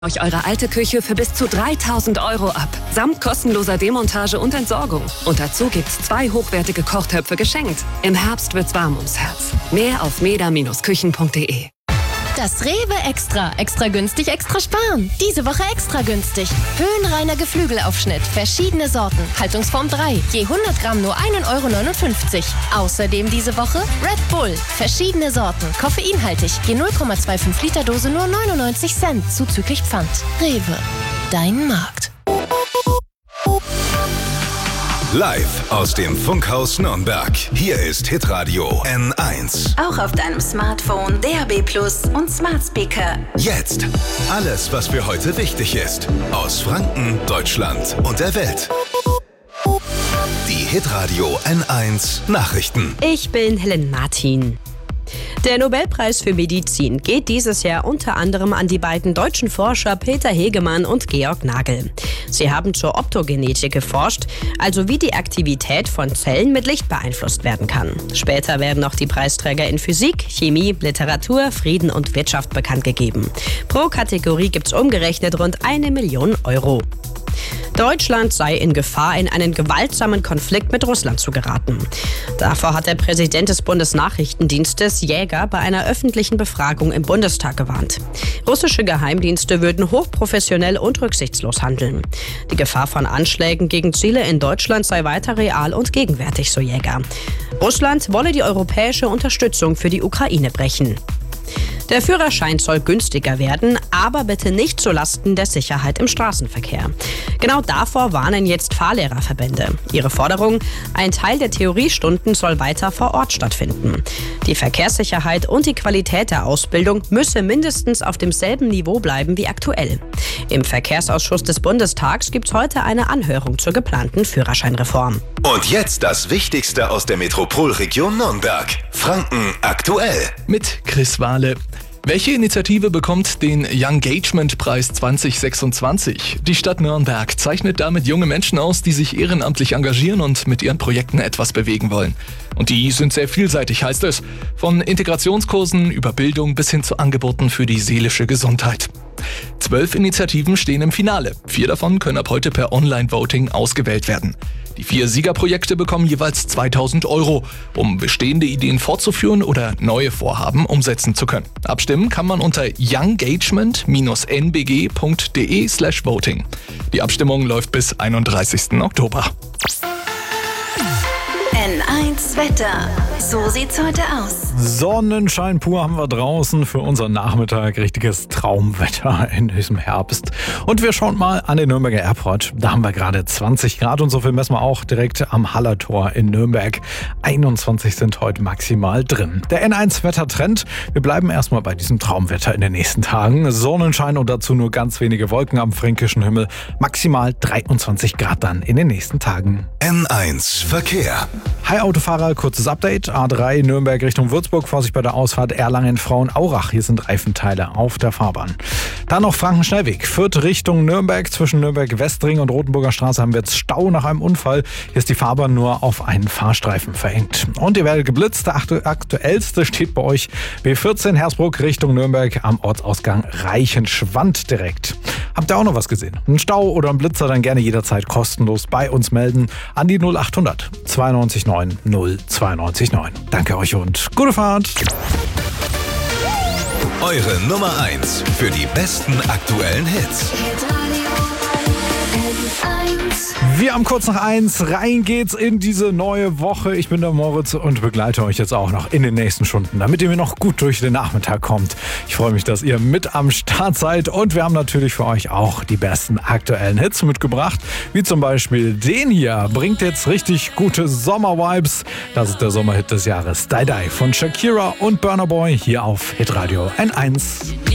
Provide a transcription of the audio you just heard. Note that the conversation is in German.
euch eure alte Küche für bis zu 3.000 € ab. Samt kostenloser Demontage und Entsorgung. Und dazu gibt's 2 hochwertige Kochtöpfe geschenkt. Im Herbst wird's warm ums Herz. Mehr auf meda-küchen.de. Das Rewe Extra. Extra günstig, extra sparen. Diese Woche extra günstig. Höhenreiner Geflügelaufschnitt. Verschiedene Sorten. Haltungsform 3. Je 100 Gramm nur 1,59 €. Außerdem diese Woche Red Bull. Verschiedene Sorten. Koffeinhaltig. Je 0,25 Liter Dose nur 99 Cent. Zuzüglich Pfand. Rewe. Dein Markt. Live aus dem Funkhaus Nürnberg. Hier ist Hitradio N1. Auch auf deinem Smartphone, DAB+ und Smart Speaker. Jetzt alles, was für heute wichtig ist. Aus Franken, Deutschland und der Welt. Die Hitradio N1 Nachrichten. Ich bin Helen Martin. Der Nobelpreis für Medizin geht dieses Jahr unter anderem an die beiden deutschen Forscher Peter Hegemann und Georg Nagel. Sie haben zur Optogenetik geforscht, also wie die Aktivität von Zellen mit Licht beeinflusst werden kann. Später werden noch die Preisträger in Physik, Chemie, Literatur, Frieden und Wirtschaft bekannt gegeben. Pro Kategorie gibt's umgerechnet rund 1 Million €. Deutschland sei in Gefahr, in einen gewaltsamen Konflikt mit Russland zu geraten. Davor hat der Präsident des Bundesnachrichtendienstes Jäger bei einer öffentlichen Befragung im Bundestag gewarnt. Russische Geheimdienste würden hochprofessionell und rücksichtslos handeln. Die Gefahr von Anschlägen gegen Ziele in Deutschland sei weiter real und gegenwärtig, so Jäger. Russland wolle die europäische Unterstützung für die Ukraine brechen. Der Führerschein soll günstiger werden, aber bitte nicht zulasten der Sicherheit im Straßenverkehr. Genau davor warnen jetzt Fahrlehrerverbände. Ihre Forderung: ein Teil der Theoriestunden soll weiter vor Ort stattfinden. Die Verkehrssicherheit und die Qualität der Ausbildung müsse mindestens auf demselben Niveau bleiben wie aktuell. Im Verkehrsausschuss des Bundestags gibt es heute eine Anhörung zur geplanten Führerscheinreform. Und jetzt das Wichtigste aus der Metropolregion Nürnberg. Franken aktuell. Mit Chris Wahle. Welche Initiative bekommt den Youngagement-Preis 2026? Die Stadt Nürnberg zeichnet damit junge Menschen aus, die sich ehrenamtlich engagieren und mit ihren Projekten etwas bewegen wollen. Und die sind sehr vielseitig, heißt es. Von Integrationskursen über Bildung bis hin zu Angeboten für die seelische Gesundheit. 12 Initiativen stehen im Finale. 4 davon können ab heute per Online-Voting ausgewählt werden. Die 4 Siegerprojekte bekommen jeweils 2.000 €, um bestehende Ideen fortzuführen oder neue Vorhaben umsetzen zu können. Abstimmen kann man unter youngagement-nbg.de/voting. Die Abstimmung läuft bis 31. Oktober. N1 Wetter. So sieht's heute aus. Sonnenschein pur haben wir draußen für unseren Nachmittag. Richtiges Traumwetter in diesem Herbst. Und wir schauen mal an den Nürnberger Airport. Da haben wir gerade 20 Grad und so viel messen wir auch direkt am Hallertor in Nürnberg. 21 sind heute maximal drin. Der N1 Wettertrend. Wir bleiben erstmal bei diesem Traumwetter in den nächsten Tagen. Sonnenschein und dazu nur ganz wenige Wolken am fränkischen Himmel. Maximal 23 Grad dann in den nächsten Tagen. N1 Verkehr. Hi Autofahrer, kurzes Update. A3 Nürnberg Richtung Würzburg, Vorsicht bei der Ausfahrt Erlangen-Frauen-Aurach. Hier sind Reifenteile auf der Fahrbahn. Dann noch Frankenschnellweg. Fürth Richtung Nürnberg. Zwischen Nürnberg-Westring und Rotenburger Straße haben wir jetzt Stau nach einem Unfall. Hier ist die Fahrbahn nur auf einen Fahrstreifen verengt. Und ihr werdet geblitzt. Der aktuellste steht bei euch B14 Hersbruck Richtung Nürnberg am Ortsausgang Reichenschwand direkt. Habt ihr auch noch was gesehen? Ein Stau oder ein Blitzer, dann gerne jederzeit kostenlos bei uns melden an die 0800 92 9 092 9. Danke euch und gute Fahrt. Eure Nummer 1 für die besten aktuellen Hits. Wir haben kurz nach 1. Rein geht's in diese neue Woche. Ich bin der Moritz und begleite euch jetzt auch noch in den nächsten Stunden, damit ihr mir noch gut durch den Nachmittag kommt. Ich freue mich, dass ihr mit am Start seid und wir haben natürlich für euch auch die besten aktuellen Hits mitgebracht, wie zum Beispiel den hier. Bringt jetzt richtig gute Sommer-Vibes. Das ist der Sommerhit des Jahres. Die Die von Shakira und Burna Boy hier auf Hitradio N1.